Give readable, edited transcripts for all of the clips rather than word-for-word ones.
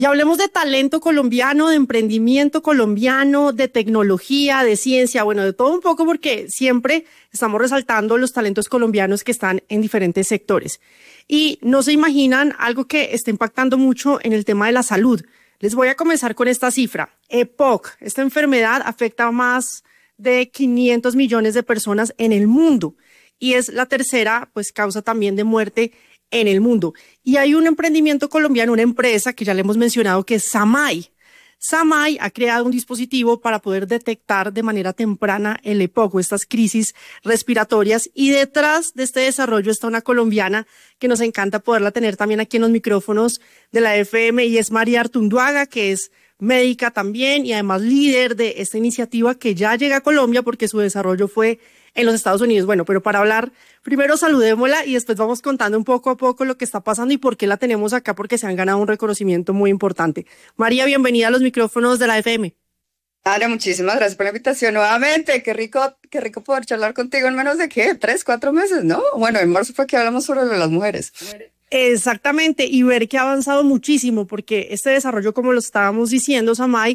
Y hablemos de talento colombiano, de emprendimiento colombiano, de tecnología, de ciencia, bueno, de todo un poco porque siempre estamos resaltando los talentos colombianos que están en diferentes sectores. Y no se imaginan algo que está impactando mucho en el tema de la salud. Les voy a comenzar con esta cifra. EPOC, esta enfermedad afecta a más de 500 millones de personas en el mundo y es la tercera, pues, causa también de muerte en el mundo. Y hay un emprendimiento colombiano, una empresa que ya le hemos mencionado, que es Samay. Samay ha creado un dispositivo para poder detectar de manera temprana el EPOC, estas crisis respiratorias, y detrás de este desarrollo está una colombiana que nos encanta poderla tener también aquí en los micrófonos de la FM, y es María Artunduaga, que es médica también y además líder de esta iniciativa que ya llega a Colombia porque su desarrollo fue en los Estados Unidos. Bueno, pero para hablar, primero saludémosla y después vamos contando un poco a poco lo que está pasando y por qué la tenemos acá, porque se han ganado un reconocimiento muy importante. María, bienvenida a los micrófonos de la FM. Ana, muchísimas gracias por la invitación nuevamente. Qué rico poder charlar contigo en menos de, ¿qué? 3, 4 meses, ¿no? Bueno, en marzo fue que hablamos sobre lo de las mujeres. Exactamente, y ver que ha avanzado muchísimo, porque este desarrollo, como lo estábamos diciendo, Samay,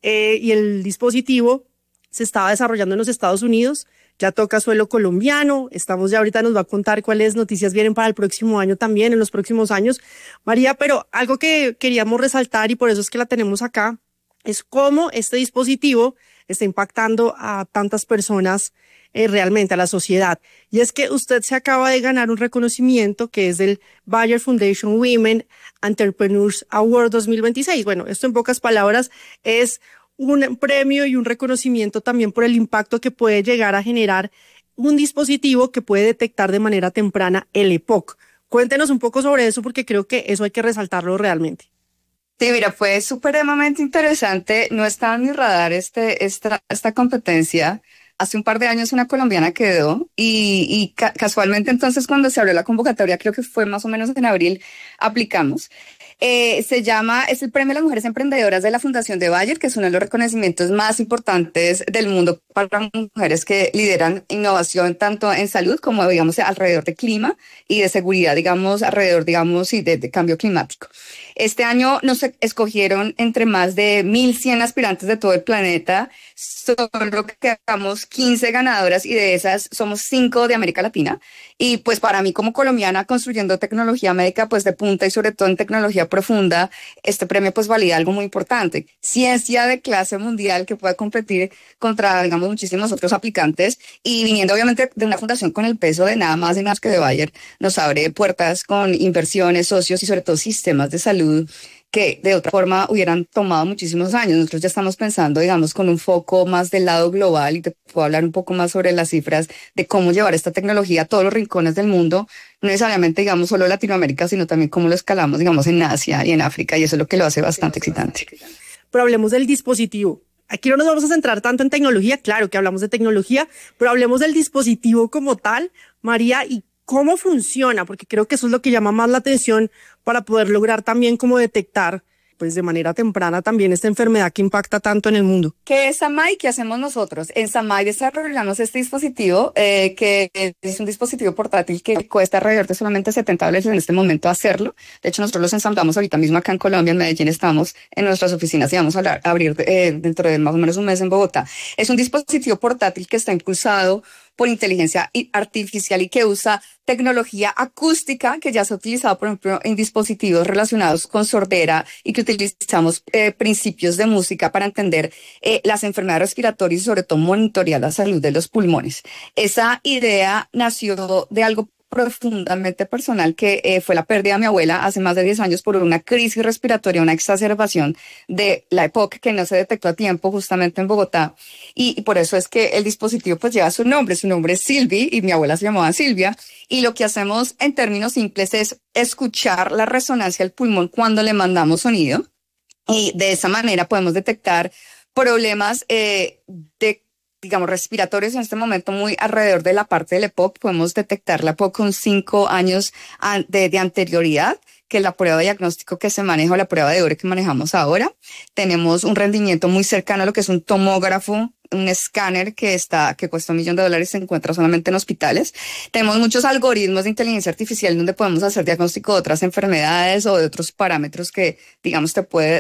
y el dispositivo se estaba desarrollando en los Estados Unidos, ya toca suelo colombiano, estamos ya ahorita nos va a contar cuáles noticias vienen para el próximo año también, en los próximos años. María, pero algo que queríamos resaltar y por eso es que la tenemos acá, es cómo este dispositivo está impactando a tantas personas realmente, a la sociedad. Y es que usted se acaba de ganar un reconocimiento que es del Bayer Foundation Women Entrepreneurs Award 2026. Bueno, esto en pocas palabras es un premio y un reconocimiento también por el impacto que puede llegar a generar un dispositivo que puede detectar de manera temprana el EPOC. Cuéntenos un poco sobre eso porque creo que eso hay que resaltarlo realmente. Sí, mira, fue supremamente interesante. No estaba en mi radar esta competencia. Hace un par de años una colombiana quedó y casualmente entonces cuando se abrió la convocatoria, creo que fue más o menos en abril, aplicamos. Es el Premio a las Mujeres Emprendedoras de la Fundación de Bayer, que es uno de los reconocimientos más importantes del mundo para mujeres que lideran innovación tanto en salud como, digamos, alrededor de clima y de seguridad, digamos, alrededor, digamos, y de cambio climático. Este año nos escogieron entre más de 1,100 aspirantes de todo el planeta, solo quedamos 15 ganadoras y de esas somos 5 de América Latina. Y pues para mí como colombiana construyendo tecnología médica pues de punta y sobre todo en tecnología profunda, este premio pues valida algo muy importante. Ciencia de clase mundial que pueda competir contra, digamos, muchísimos otros aplicantes y viniendo obviamente de una fundación con el peso de nada más y nada que de Bayer, nos abre puertas con inversiones, socios y sobre todo sistemas de salud que de otra forma hubieran tomado muchísimos años. Nosotros ya estamos pensando, digamos, con un foco más del lado global y te puedo hablar un poco más sobre las cifras de cómo llevar esta tecnología a todos los rincones del mundo, no necesariamente, digamos, solo Latinoamérica, sino también cómo lo escalamos, digamos, en Asia y en África, y eso es lo que lo hace bastante excitante. Pero hablemos del dispositivo. Aquí no nos vamos a centrar tanto en tecnología, claro que hablamos de tecnología, pero hablemos del dispositivo como tal, María, y cómo funciona, porque creo que eso es lo que llama más la atención para poder lograr también como detectar pues de manera temprana también esta enfermedad que impacta tanto en el mundo. ¿Qué es Samay? ¿Qué hacemos nosotros? En Samay desarrollamos este dispositivo que es un dispositivo portátil que cuesta alrededor de solamente $70 en este momento hacerlo. De hecho, nosotros los ensamblamos ahorita mismo acá en Colombia, en Medellín, estamos en nuestras oficinas y vamos a abrir dentro de más o menos un mes en Bogotá. Es un dispositivo portátil que está impulsado por inteligencia artificial y que usa tecnología acústica que ya se ha utilizado, por ejemplo, en dispositivos relacionados con sordera y que utilizamos principios de música para entender las enfermedades respiratorias y sobre todo monitorear la salud de los pulmones. Esa idea nació de algo profundamente personal que fue la pérdida de mi abuela hace más de 10 años por una crisis respiratoria, una exacerbación de la EPOC que no se detectó a tiempo justamente en Bogotá y por eso es que el dispositivo pues lleva su nombre es Silvi y mi abuela se llamaba Silvia y lo que hacemos en términos simples es escuchar la resonancia del pulmón cuando le mandamos sonido y de esa manera podemos detectar problemas digamos, respiratorios en este momento muy alrededor de la parte del EPOC. Podemos detectar la EPOC con 5 años de anterioridad, que es la prueba de diagnóstico que se maneja o la prueba de Ure que manejamos ahora. Tenemos un rendimiento muy cercano a lo que es un tomógrafo un escáner que cuesta $1 millón, se encuentra solamente en hospitales. Tenemos muchos algoritmos de inteligencia artificial donde podemos hacer diagnóstico de otras enfermedades o de otros parámetros que, digamos, te puede